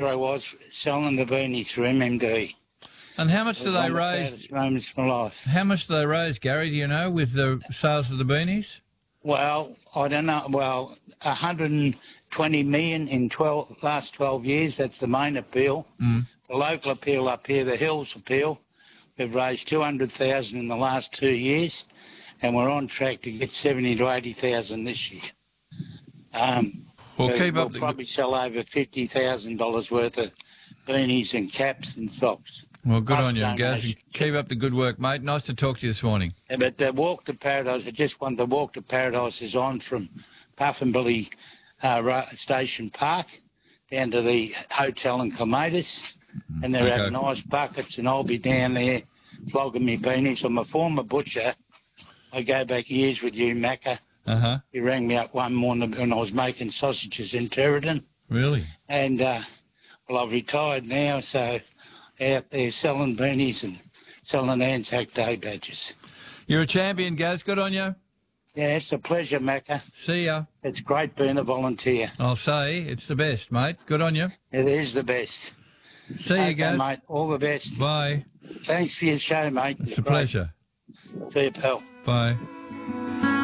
I was selling the beanies through MMD. And how much do they One of the raise? proudest moments of my life. How much do they raise, Gary? Do you know, with the sales of the beanies? Well, I don't know. Well, 120 million in last 12 years. That's the main appeal. Mm. The local appeal up here, the Hills appeal, we've raised 200,000 in the last 2 years, and we're on track to get 70 to 80,000 this year. Well, keep we'll up the probably sell over $50,000 worth of beanies and caps and socks. Well, good Plus on you, Gaz. donations. Keep up the good work, mate. Nice to talk to you this morning. But the Walk to Paradise, I just want the Walk to Paradise is on from Puffinbilly Station Park down to the hotel in Clematis, and they're Okay. at nice buckets, and I'll be down there flogging me beanies. I'm a former butcher. I go back years with you, Macca. Uh-huh. He rang me up one morning when I was making sausages in Territon, Really? and, well, I've retired now, so out there selling beanies and selling Anzac Day badges. You're a champion, Gaz. Good on you. Yeah, it's a pleasure, Macca. See ya. It's great being a volunteer. I'll say it's the best, mate. Good on you. It is the best. See you, Gaz. mate. All the best. Bye. Thanks for your show, mate. It's a pleasure. See you, pal. Bye.